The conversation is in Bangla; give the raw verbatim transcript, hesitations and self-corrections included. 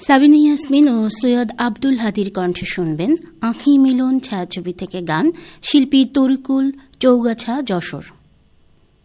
সাবিনা ইয়াসমিন ও সৈয়দ আব্দুল হাদীর কণ্ঠে শুনবেন আঁখি মিলন ছায়াছবি থেকে গান, শিল্পী তরিকুল, চৌগাছা, যশোর।